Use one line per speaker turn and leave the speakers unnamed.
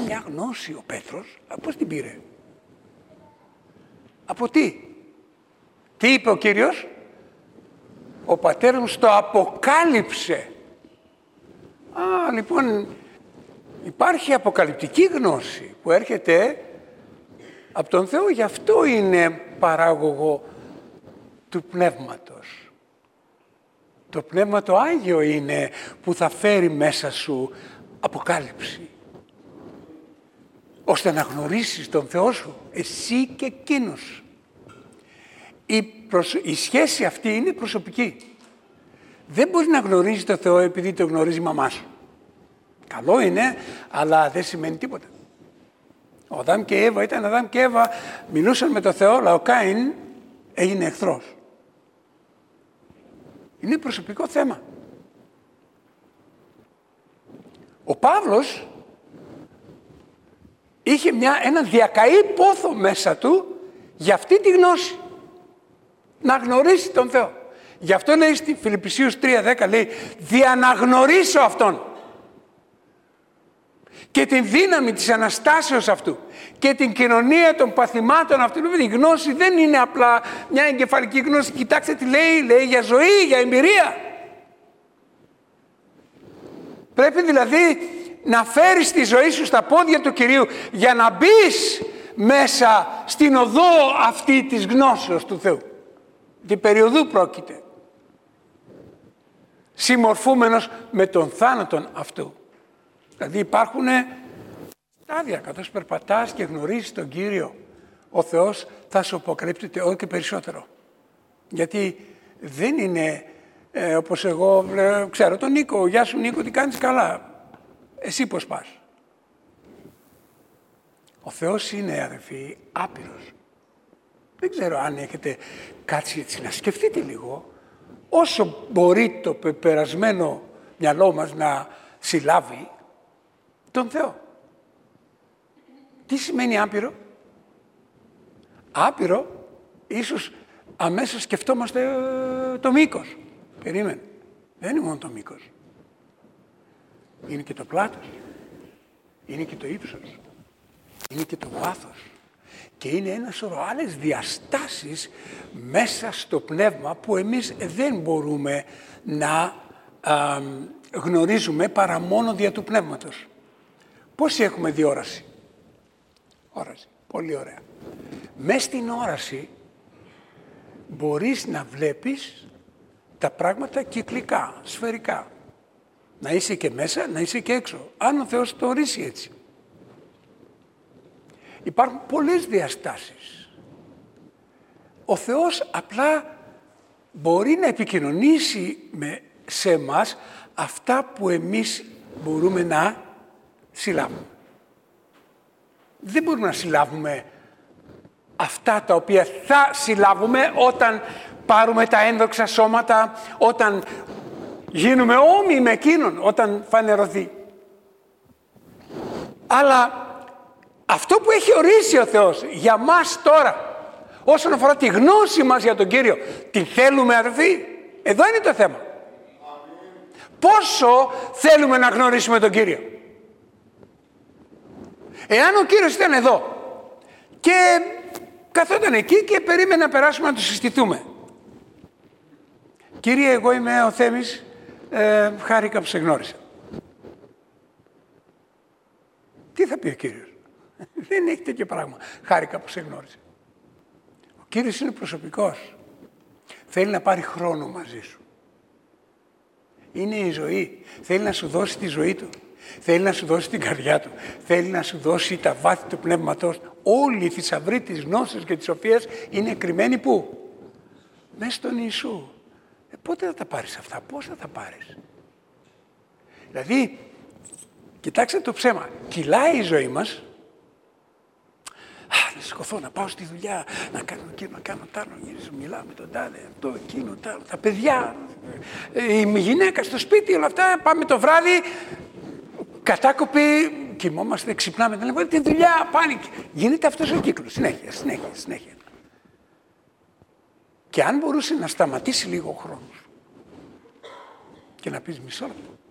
μια γνώση ο Πέτρος, πώς την πήρε? Από τι? Τι είπε ο Κύριος? Ο πατέρας μου στο αποκάλυψε. Λοιπόν, υπάρχει αποκαλυπτική γνώση που έρχεται από τον Θεό, γι' αυτό είναι παράγωγο του Πνεύματος. Το Πνεύμα το Άγιο είναι που θα φέρει μέσα σου αποκάλυψη, ώστε να γνωρίσεις τον Θεό σου, εσύ και εκείνος. Η σχέση αυτή είναι προσωπική. Δεν μπορεί να γνωρίζει τον Θεό επειδή το γνωρίζει η μαμά σου. Καλό είναι, αλλά δεν σημαίνει τίποτα. Ο Αδάμ και η Εύα ήταν Αδάμ και Εύα, μιλούσαν με τον Θεό, αλλά ο Κάιν έγινε εχθρός. Είναι προσωπικό θέμα. Ο Παύλος είχε ένα διακαή πόθο μέσα του για αυτή τη γνώση. Να γνωρίσει τον Θεό. Γι' αυτό λέει στη Φιλιππισίους 3:10, λέει, διαναγνωρίσω Αυτόν και την δύναμη της Αναστάσεως Αυτού και την κοινωνία των παθημάτων Αυτού. Η γνώση δεν είναι απλά μια εγκεφαλική γνώση. Κοιτάξτε τι λέει για ζωή, για εμπειρία. Πρέπει δηλαδή να φέρεις τη ζωή σου στα πόδια του Κυρίου για να μπεις μέσα στην οδό αυτή της γνώσεως του Θεού. Τι περιοδού πρόκειται. Συμμορφούμενος με τον θάνατον αυτού. Δηλαδή υπάρχουν στάδια, καθώς περπατάς και γνωρίζεις τον Κύριο, ο Θεός θα σου αποκαλύπτεται όλο και περισσότερο. Γιατί δεν είναι όπως εγώ ξέρω τον Νίκο, γεια σου Νίκο, τι κάνεις? Καλά. Εσύ πώς πας? Ο Θεός είναι, αδερφοί, άπειρος. Δεν ξέρω αν έχετε κάτσει έτσι να σκεφτείτε λίγο, όσο μπορεί το πεπερασμένο μυαλό μας να συλλάβει τον Θεό. Τι σημαίνει άπειρο? Άπειρο, ίσως αμέσως σκεφτόμαστε το μήκος. Περίμενε. Δεν είναι μόνο το μήκος. Είναι και το πλάτος. Είναι και το ύψος. Είναι και το βάθος. Και είναι ένα σωρό άλλες διαστάσεις μέσα στο πνεύμα που εμείς δεν μπορούμε να γνωρίζουμε παρά μόνο δια του πνεύματος. Πόσοι έχουμε δει όραση? Όραση. Πολύ ωραία. Μες στην όραση μπορείς να βλέπεις τα πράγματα κυκλικά, σφαιρικά. Να είσαι και μέσα, να είσαι και έξω. Αν ο Θεός το ορίσει έτσι. Υπάρχουν πολλές διαστάσεις. Ο Θεός απλά μπορεί να επικοινωνήσει σε εμάς αυτά που εμείς μπορούμε να συλλάβουμε. Δεν μπορούμε να συλλάβουμε αυτά τα οποία θα συλλάβουμε όταν πάρουμε τα ένδοξα σώματα, όταν γίνουμε όμοιοι με εκείνον, όταν φανερωθεί. Αλλά αυτό που έχει ορίσει ο Θεός για μας τώρα, όσον αφορά τη γνώση μας για τον Κύριο, την θέλουμε, αδερφοί? Εδώ είναι το θέμα. Πόσο θέλουμε να γνωρίσουμε τον Κύριο? Εάν ο Κύριος ήταν εδώ και καθόταν εκεί και περίμενε να περάσουμε να του συστηθούμε. Κύριε, εγώ είμαι ο Θέμης, χάρηκα που σε γνώρισα. Τι θα πει ο Κύριος? Δεν έχει τέτοιο πράγμα. Χάρηκα που σε γνώρισα. Ο Κύριος είναι προσωπικός. Θέλει να πάρει χρόνο μαζί σου. Είναι η ζωή. Θέλει να σου δώσει τη ζωή του. Θέλει να σου δώσει την καρδιά του. Θέλει να σου δώσει τα βάθη του πνεύματός. Όλη η θησαυρή της γνώσης και της σοφίας είναι κρυμμένη πού? Μέσα στον Ιησού. Πότε θα τα πάρεις αυτά? Πώς θα τα πάρεις? Δηλαδή, κοιτάξτε το ψέμα. Κυλάει η ζωή μας. Να σηκωθώ, να πάω στη δουλειά, να κάνω εκείνο, να κάνω τ' άλλο, μιλάω με τον τάδε, αυτό, εκείνο, τ' άλλο, τα παιδιά, η γυναίκα στο σπίτι, όλα αυτά, πάμε το βράδυ, κατάκοποι, κοιμόμαστε, ξυπνάμε, δεν λέμε, τη δουλειά, πάνε. Γίνεται αυτός ο κύκλος, συνέχεια. Και αν μπορούσε να σταματήσει λίγο ο χρόνος και να πεις μισό λεπτό.